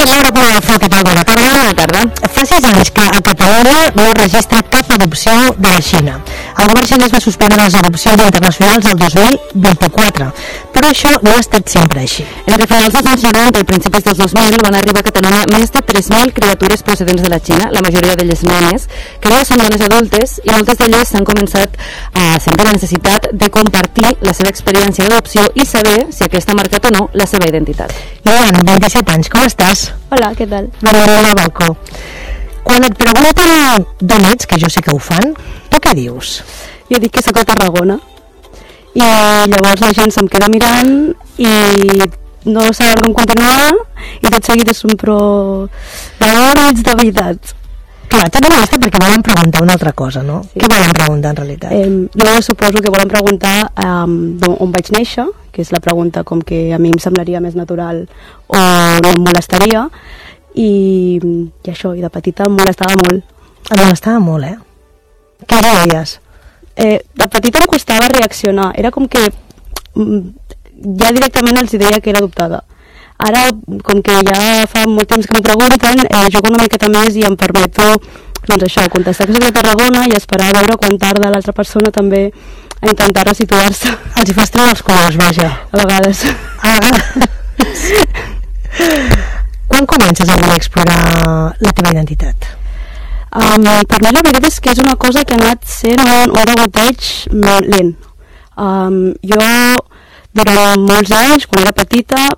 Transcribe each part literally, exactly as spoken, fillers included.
Laura Palafoc, què tal? Bona tarda. Bona tarda. Fa sis anys que a Catalunya no registra cap adopció de la Xina. El govern xinès va suspendre les adopcions internacionals el dos mil vint-i-quatre, però això no ha estat sempre així. Entre finals dels anys noranta i principis dels dos mil van arribar a Catalunya més de tres mil criatures procedents de la Xina, la majoria d'elles nenes, que no són dones adultes, i moltes d'elles s'han començat a sentir la necessitat de compartir la seva experiència d'adopció i saber si aquesta ha marcat o no la seva identitat. Joan, vint-i-set anys, com estàs? Hola, què tal? Benvinguda al balcó. Quan et pregunten d'on ets, que jo sé que ho fan, tu què dius? Jo dic que sóc a Tarragona i llavors la gent se'm queda mirant i no saben com continuar i tot seguit és un però d'on ets de veritat. Clar, t'he molesta perquè volen preguntar una altra cosa, no? Sí. Què volen preguntar en realitat? Eh, jo suposo que volen preguntar um, on vaig néixer, que és la pregunta com que a mi em semblaria més natural o no em molestaria, i, i això, i de petita em molestava molt. Em molestava molt, eh? Què deies? Eh, de petita em costava reaccionar, era com que mm, ja directament els deia que era adoptada. Ara, com que ja fa molt temps que m'ho pregunten, eh, jugo una miqueta més i em permeto, doncs això, contestar que soc de Tarragona i esperar a veure quan tarda l'altra persona també a intentar resituar-se. Els hi fas treure els colors, vaja. A vegades. Ah. Quan comences a voler explorar la teva identitat? Um, per mi la veritat és que és una cosa que ha anat sent un, un degoteig molt lent. Um, jo, durant molts anys, quan era petita,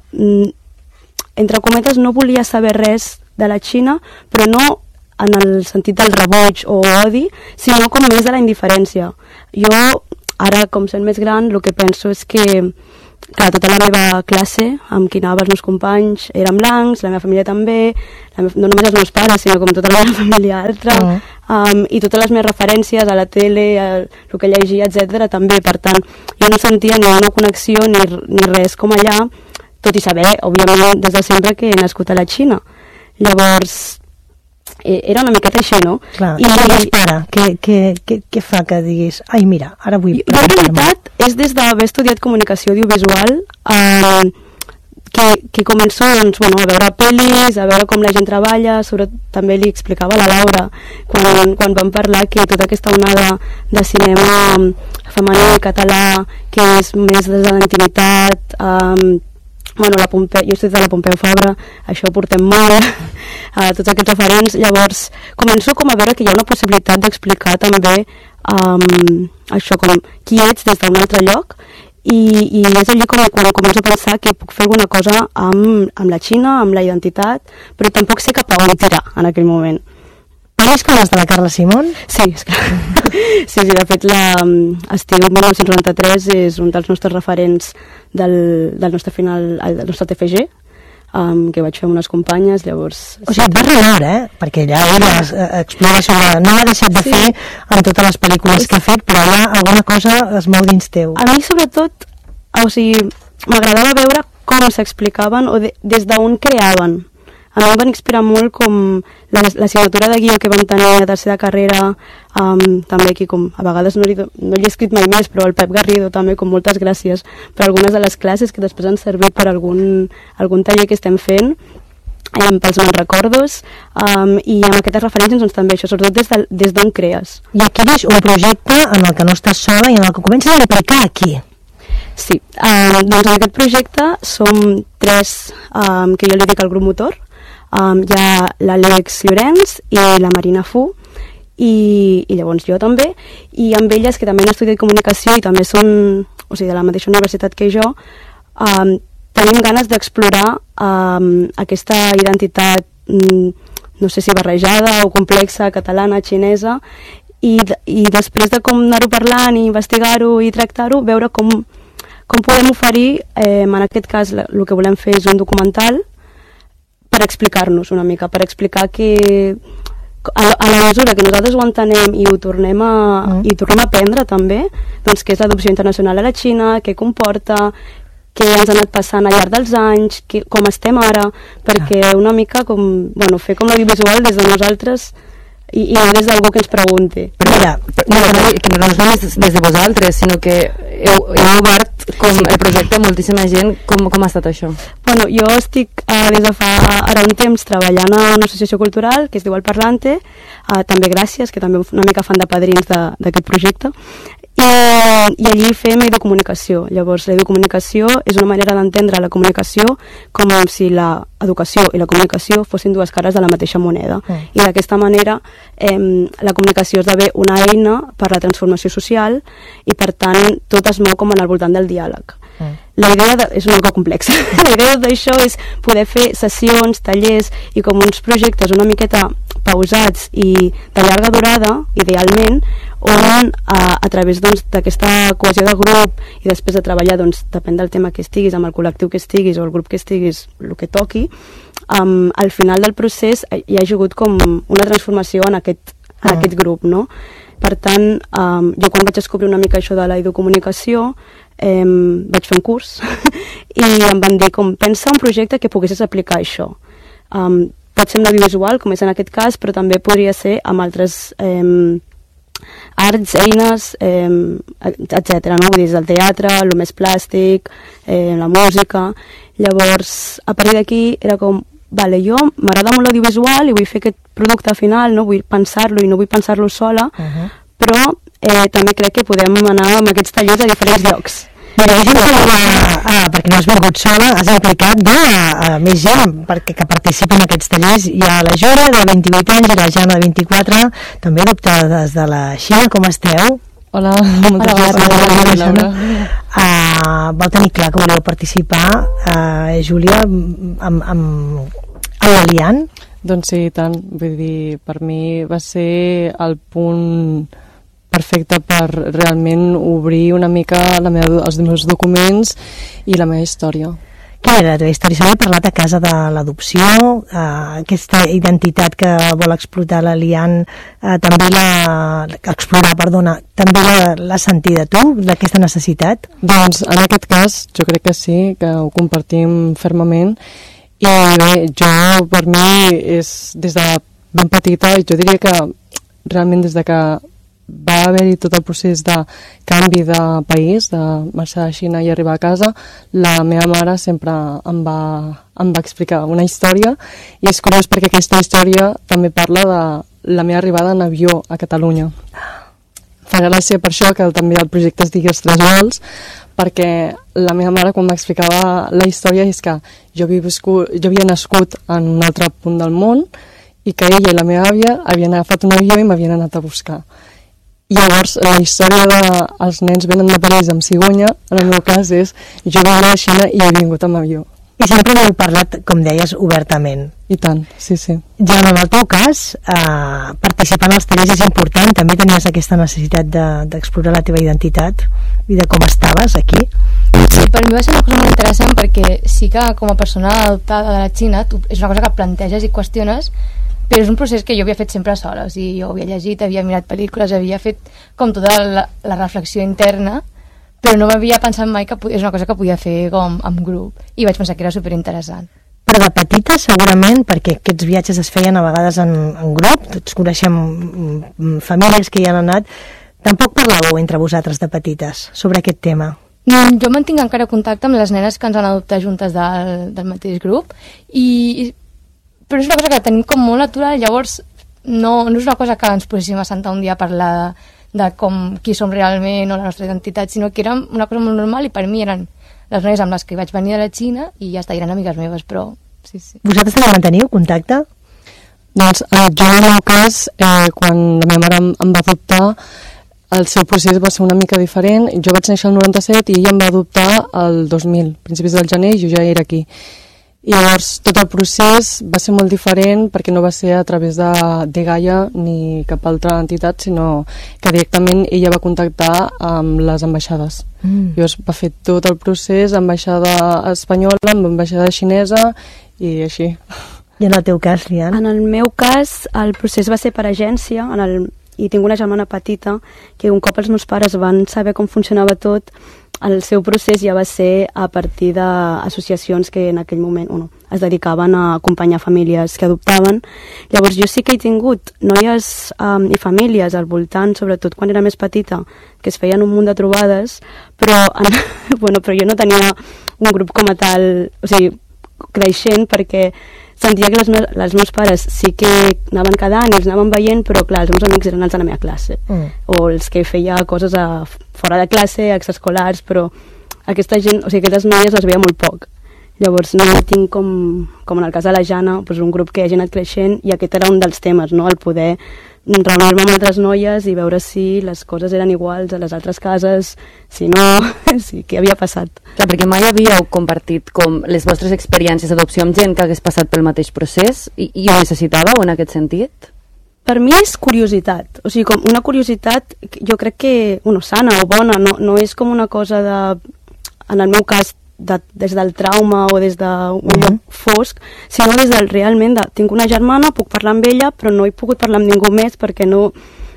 entre cometes no volia saber res de la Xina, però no en el sentit del rebuig o odi, sinó com més de la indiferència. Jo, ara, com sent més gran, el que penso és que, que tota la meva classe, amb qui anava els meus companys, eren blancs, la meva família també, la meva, no només els meus pares, sinó com tota la meva família altra, uh -huh. um, i totes les meves referències a la tele, el, el que llegia, etcètera també. Per tant, jo no sentia ni una connexió ni, ni res com allà, tot i saber, òbviament, des de sempre que he nascut a la Xina. Llavors, eh, era una miqueta així, no? Clar, i llavors, para, què, què, què, què fa que diguis, ai, mira, ara vull... Jo, en realitat, és des d'haver estudiat comunicació audiovisual eh, que, que començo, doncs, bueno, a veure pel·lis, a veure com la gent treballa, sobretot també li explicava a la Laura, quan, quan vam parlar que tota aquesta onada de cinema femení, català, que és més des de la intimitat, eh, bueno, la Pompeu, jo estic de la Pompeu Fabra, això ho portem molt, a tots aquests referents, llavors començo com a veure que hi ha una possibilitat d'explicar també um, això, com qui ets des d'un altre lloc, i, i és allò com quan començo a pensar que puc fer alguna cosa amb, amb la Xina, amb la identitat, però tampoc sé cap a on tirar en aquell moment. Parles com les de la Carla Simón? Sí, és clar. Sí, sí, de fet, l'estiu dinou noranta-tres és un dels nostres referents del, del nostre final, del nostre T F G, um, que vaig fer amb unes companyes, llavors... O sigui, et vas reveure, eh? Perquè ja elles eh, explora sobre... No l'ha deixat de sí. fer en totes les pel·lícules que ha fet, però ja alguna cosa es mou dins teu. A mi, sobretot, o sigui, m'agradava veure com s'explicaven o de, des d'on creaven. A mi em van inspirar molt com la, la signatura de guió que vam tenir a tercera carrera, um, també aquí com a vegades no li, no li he escrit mai més, però el Pep Garrido també, com moltes gràcies per algunes de les classes que després han servit per algun, algun taller que estem fent, um, pels meus recordos, um, i amb aquestes referències doncs, també això, sobretot des, de, des d'on crees. I adquiris un projecte en el que no estàs sola i en el que comences a aplicar aquí. Sí, um, doncs en aquest projecte som tres, um, que jo li dic al grup motor. Um, hi ha l'Àlex Llorenç i la Marina Fu i, i llavors jo també, i amb elles que també han estudiat comunicació i també són, o sigui, de la mateixa universitat que jo, um, tenim ganes d'explorar um, aquesta identitat um, no sé si barrejada o complexa, catalana, xinesa, i, i després de com anar-ho parlant i investigar-ho i tractar-ho, veure com, com podem oferir, eh, en aquest cas el que volem fer és un documental per explicar-nos una mica, per explicar que a, a la mesura que nosaltres ho entenem i ho tornem a, mm. i tornem a aprendre també, doncs què és l'adopció internacional a la Xina, què comporta, què ens ha anat passant al llarg dels anys, que, com estem ara, perquè una mica com, bueno, fer com l'audiovisual des de nosaltres i, i no des d'algú que ens pregunti. Però mira, no, no, que no és només des de vosaltres, sinó que heu, heu obert com sí. el projecte moltíssima gent. Com, com ha estat això? Bueno, jo estic eh, des de fa ara un temps treballant a una associació cultural que es diu El Parlante, eh, també gràcies, que també una mica fan de padrins d'aquest projecte, i, i allí fem educomunicació. Llavors, l'educomunicació és una manera d'entendre la comunicació com si l'educació i la comunicació fossin dues cares de la mateixa moneda. Mm. I d'aquesta manera eh, la comunicació esdevé una eina per la transformació social i, per tant, tot es mou com en al voltant del diàleg. Mm. La idea de, és una mica complexa. La idea d'això és poder fer sessions, tallers i com uns projectes una miqueta pausats i de llarga durada, idealment, on a, a través doncs, d'aquesta cohesió de grup i després de treballar, doncs, depèn del tema que estiguis, amb el col·lectiu que estiguis o el grup que estiguis, el que toqui, um, al final del procés hi ha hagut com una transformació en aquest, en aquest grup, no? Per tant, um, jo quan vaig descobrir una mica això de la educomunicació, eh, vaig fer un curs i em van dir com, pensa un projecte que poguessis aplicar això. Um, pot ser en audiovisual, com és en aquest cas, però també podria ser amb altres eh, arts, eines, eh, etcètera, no? Vull dir, el teatre, el més plàstic, eh, la música. Llavors, a partir d'aquí era com, vale, jo m'agrada molt l'audiovisual i vull fer aquest producte final, no? Vull pensar-lo i no vull pensar-lo sola, uh-huh. però eh, també crec que podem anar amb aquests tallers a diferents llocs. Mira, hi ha gent que va, ah, perquè no has vingut sola, has implicat no, a, a més gent perquè, que participa en aquests tallers. Hi ha la Jora, de vint-i-vuit anys, i la Jana, de vint-i-quatre, també adoptades de la Xina. Com esteu? Hola, moltes gràcies. Uh, vau tenir clar que voleu participar, uh, Júlia, amb, amb, amb l'Alian? Doncs sí, tant. Vull dir, per mi va ser el punt perfecte per realment obrir una mica la meva, els meus documents i la meva història. Quina era la teva història? S'ha parlat a casa de l'adopció, eh, aquesta identitat que vol explotar la Lian, eh, també la, explorar, perdona, també la, la sentida tu, d'aquesta necessitat? Doncs en aquest cas jo crec que sí, que ho compartim fermament, i bé, jo per mi és des de ben petita, i jo diria que realment des de que va haver-hi tot el procés de canvi de país, de marxar de Xina i arribar a casa, la meva mare sempre em va, em va explicar una història, i és curiós perquè aquesta història també parla de la meva arribada en avió a Catalunya. Fa gràcia per això que també el projecte es digui Els Tres Vols, perquè la meva mare quan m'explicava la història és que jo havia, viscut, jo havia nascut en un altre punt del món i que ella i la meva àvia havien agafat un avió i m'havien anat a buscar. Llavors, la història de els nens venen de París amb cigonya, en el meu cas és jo venc a la Xina i he vingut amb avió. I sempre n'heu parlat, com deies, obertament. I tant, sí, sí. Ja en el teu cas, eh, participar en els tallers és important, també tenies aquesta necessitat d'explorar de, la teva identitat i de com estaves aquí. Sí, per mi va ser una cosa molt interessant perquè sí que com a persona adoptada de la Xina tu, és una cosa que planteges i qüestiones, però és un procés que jo havia fet sempre sola, o sigui, jo havia llegit, havia mirat pel·lícules, havia fet com tota la, la reflexió interna, però no m'havia pensat mai que és una cosa que podia fer com amb grup, i vaig pensar que era superinteressant. Però de petita, segurament, perquè aquests viatges es feien a vegades en, en grup, tots coneixem famílies que hi han anat, tampoc parlàveu entre vosaltres de petites sobre aquest tema? No, jo mantinc encara contacte amb les nenes que ens han adoptat juntes del, del mateix grup, i però és una cosa que tenim com molt natural, llavors no, no és una cosa que ens poséssim a sentar un dia a parlar de, de com, qui som realment o la nostra identitat, sinó que era una cosa molt normal i per mi eren les noies amb les que vaig venir de la Xina i ja està, eren amigues meves, però sí, sí. Vosaltres també manteniu contacte? Doncs eh, jo en el meu cas, eh, quan la meva mare em, em va adoptar, el seu procés va ser una mica diferent. Jo vaig néixer el noranta-set i ella em va adoptar el dos mil, principis del gener, i jo ja era aquí. I llavors tot el procés va ser molt diferent perquè no va ser a través de, de Gaia ni cap altra entitat, sinó que directament ella va contactar amb les ambaixades. Mm. Llavors va fer tot el procés, ambaixada espanyola, amb ambaixada xinesa i així. I en el teu cas, Lian? En el meu cas el procés va ser per agència, en el, i tinc una germana petita que un cop els meus pares van saber com funcionava tot, el seu procés ja va ser a partir d'associacions que en aquell moment bueno, es dedicaven a acompanyar famílies que adoptaven. Llavors jo sí que he tingut noies um, i famílies al voltant, sobretot quan era més petita, que es feien un munt de trobades, però, en, bueno, però jo no tenia un grup com a tal, o sigui, creixent, perquè sentia que les, me els meus pares sí que anaven cada any, els anaven veient, però clar, els meus amics eren els de la meva classe, mm. o els que feia coses a, fora de classe, extraescolars, però aquesta gent, o sigui, aquestes noies les veia molt poc. Llavors no tinc com, com en el cas de la Jana, doncs un grup que hagi anat creixent, i aquest era un dels temes, no? El poder reunir-me amb altres noies i veure si les coses eren iguals a les altres cases, si no, si què havia passat. Clar, perquè mai havíeu compartit com les vostres experiències d'adopció amb gent que hagués passat pel mateix procés i, i ho necessitàveu en aquest sentit? Per mi és curiositat, o sigui, com una curiositat, jo crec que, bueno, sana o bona, no, no és com una cosa de, en el meu cas, de, des del trauma o des d'un uh-huh. lloc fosc, sinó des del realment de, tinc una germana, puc parlar amb ella, però no he pogut parlar amb ningú més perquè no...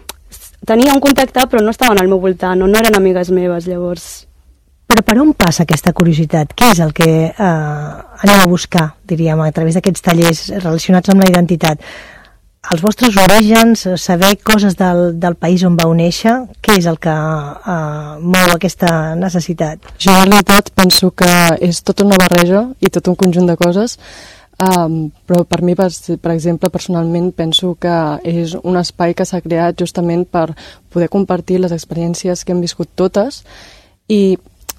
Tenia un contacte, però no estaven al meu voltant, no, no eren amigues meves, llavors... Però per on passa aquesta curiositat? Què és el que eh, aneu a buscar, diríem, a través d'aquests tallers relacionats amb la identitat? Els vostres orígens, saber coses del, del país on vau néixer, què és el que uh, mou aquesta necessitat? Jo en realitat penso que és tota una barreja i tot un conjunt de coses, um, però per mi, per, per exemple, personalment penso que és un espai que s'ha creat justament per poder compartir les experiències que hem viscut totes i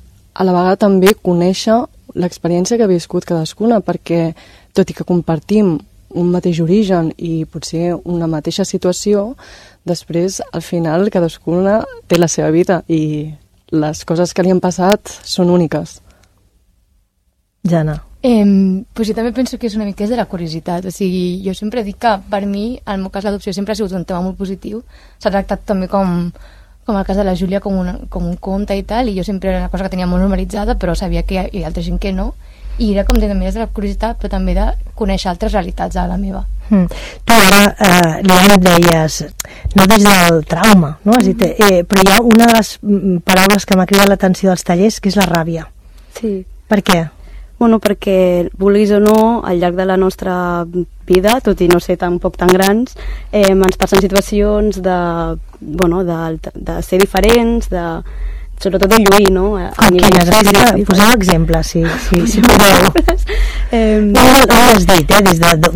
a la vegada també conèixer l'experiència que ha viscut cadascuna, perquè tot i que compartim un mateix origen i potser una mateixa situació, després, al final, cadascuna té la seva vida i les coses que li han passat són úniques. Jana. Eh, pues jo també penso que és una mica de la curiositat, o sigui, jo sempre dic que per mi, al meu cas, l'adopció sempre ha sigut un tema molt positiu, s'ha tractat també com, com el cas de la Júlia, com, una, com un conte i tal, i jo sempre era una cosa que tenia molt normalitzada, però sabia que hi ha, hi ha altra gent que no, i era com de, també des de la curiositat, però també de conèixer altres realitats a la meva. Mm. Tu ara, eh, Liana, et deies, no des del trauma, no? Has dit, eh, però hi ha una de les paraules que m'ha cridat l'atenció dels tallers, que és la ràbia. Sí. Per què? Bueno, perquè, vulguis o no, al llarg de la nostra vida, tot i no ser tan poc tan grans, eh, ens passen situacions de, bueno, de, de ser diferents, de sobretot de lluir, no? A, a okay, necessita posar exemples, si, si, si podeu. eh, no, no ho has dit, eh, des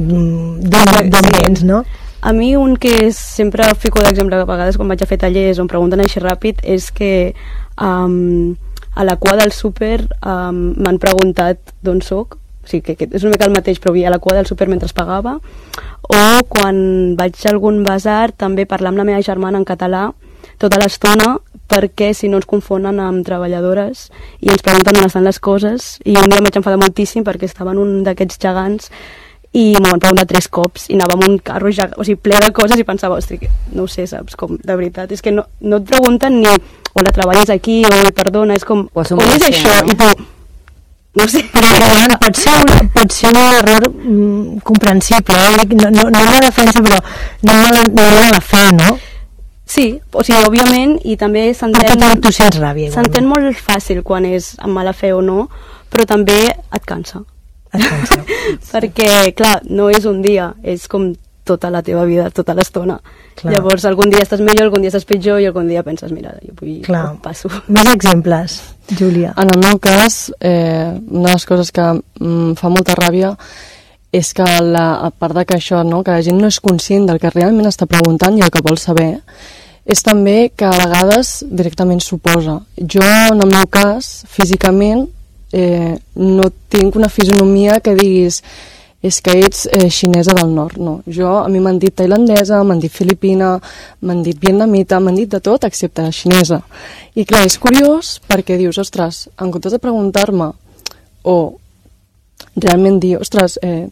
d'on vens, no? A mi un que sempre fico d'exemple a vegades quan vaig a fer tallers on pregunten així ràpid és que um, a la cua del súper um, m'han preguntat d'on soc, o sigui que, que és una mica el mateix, però a la cua del súper mentre pagava, o quan vaig a algun basar també parlar amb la meva germana en català tota l'estona, perquè si no ens confonen amb treballadores i ens pregunten on estan les coses, i un dia em vaig enfadar moltíssim perquè estava en un d'aquests gegants i m'ho van preguntar tres cops i anava amb un carro gegant, o sigui, ple de coses i pensava, ostres, que no ho sé, saps, com, de veritat, és que no, no et pregunten ni hola, treballes aquí, o perdona, és com, on és això? No? I tu, no sé. Però pot ser un, pot ser un error mm, comprensible, eh? no, no, no la defensa, però no, no la fe, no? Sí, o sigui, òbviament, i també s'entén... Tu sents ràbia. S'entén molt fàcil quan és amb mala fe o no, però també et cansa. Et cansa. Perquè, clar, no és un dia, és com tota la teva vida, tota l'estona. Llavors, algun dia estàs millor, algun dia estàs pitjor, i algun dia penses, mira, jo vull... Clar. Passo. Més exemples, Júlia. En el meu cas, eh, una de les coses que em fa molta ràbia és que, la, a part de que això, no, que la gent no és conscient del que realment està preguntant i el que vol saber, és també que a vegades directament s'oposa. Jo, en el meu cas, físicament, eh, no tinc una fisonomia que diguis és que ets eh, xinesa del nord, no. Jo, a mi m'han dit tailandesa, m'han dit filipina, m'han dit vietnamita, m'han dit de tot excepte xinesa. I clar, és curiós perquè dius, ostres, en comptes de preguntar-me o realment dir, ostres, eh,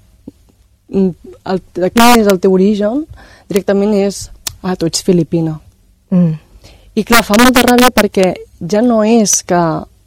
el, quin és el teu origen, directament és, ah, tu ets filipina. Mm. I clar, fa molta ràbia perquè ja no és que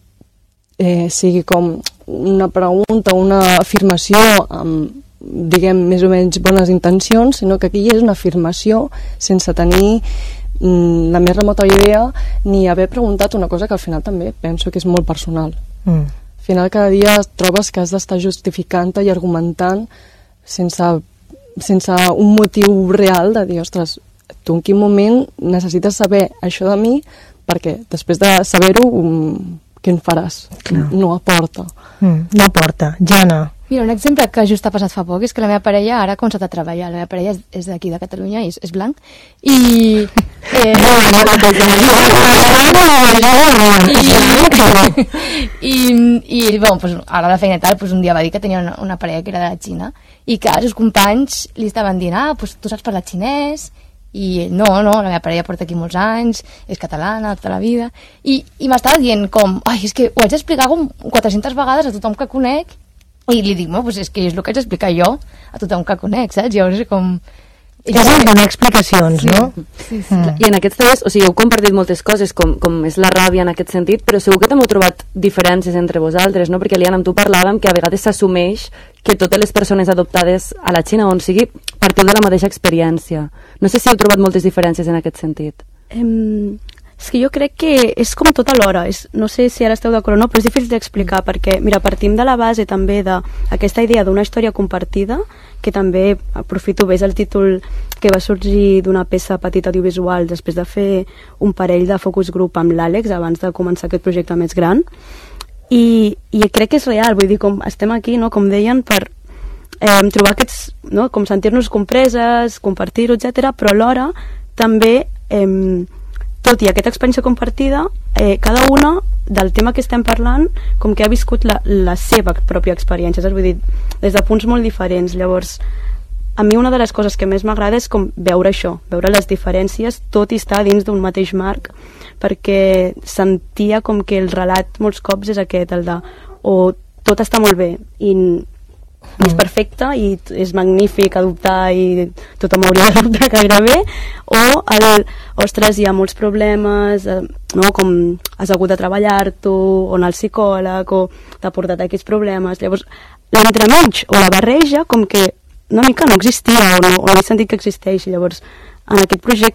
eh, sigui com una pregunta, una afirmació amb, diguem, més o menys bones intencions, sinó que aquí és una afirmació sense tenir mm, la més remota idea ni haver preguntat una cosa que al final també penso que és molt personal. Mm. Al final cada dia trobes que has d'estar justificant-te i argumentant sense, sense un motiu real de dir, ostres, tu en quin moment necessites saber això de mi perquè després de saber-ho um, què en faràs? Clar. No aporta. Mm, no aporta. Jana. Mira, un exemple que just ha passat fa poc és que la meva parella ara ha començat a treballar. La meva parella és, és d'aquí, de Catalunya, i és, és blanc. I... Eh, i, i, i bon, pues, ara la feina i tal, pues, un dia va dir que tenia una, una parella que era de la Xina i que els seus companys li estaven dient, ah, pues, tu saps parlar xinès? I ell, no, no, la meva parella porta aquí molts anys, és catalana tota la vida, i, i m'estava dient com, ai, és que ho haig d'explicar com quatre-centes vegades a tothom que conec, i li dic, no, pues és que és el que haig d'explicar jo a tothom que conec, saps? Llavors és com... És de donar explicacions, sí, no? Sí, sí. Mm. I en aquests dies, o sigui, heu compartit moltes coses, com, com és la ràbia en aquest sentit, però segur que també heu trobat diferències entre vosaltres, no? Perquè, Liana, amb tu parlàvem que a vegades s'assumeix que totes les persones adoptades a la Xina, on sigui, partiu de la mateixa experiència. No sé si heu trobat moltes diferències en aquest sentit. Um, és que jo crec que és com tot alhora. És, no sé si ara esteu d'acord o no, però és difícil d'explicar, perquè, mira, partim de la base també d'aquesta idea d'una història compartida, que també, aprofito, ves el títol que va sorgir d'una peça petita audiovisual després de fer un parell de focus group amb l'Àlex abans de començar aquest projecte més gran, i, i crec que és real, vull dir, com estem aquí, no?, com deien, per eh, trobar aquests, no?, com sentir-nos compreses, compartir-ho, etcètera, però alhora també eh, tot i aquesta experiència compartida, eh, cada una del tema que estem parlant com que ha viscut la, la seva pròpia experiència, saps? Vull dir, des de punts molt diferents. Llavors, a mi una de les coses que més m'agrada és com veure això, veure les diferències, tot i estar dins d'un mateix marc, perquè sentia com que el relat molts cops és aquest, el de o tot està molt bé i i és perfecte i és magnífic adoptar i tothom hauria d'adoptar gairebé, o el, ostres, hi ha molts problemes, eh, no? Com has hagut de treballar-t'ho, o anar al psicòleg, o t'ha portat aquests problemes. Llavors, l'entremenys o la barreja com que una mica no existia o no, o no he sentit que existeix. Llavors, en aquest projecte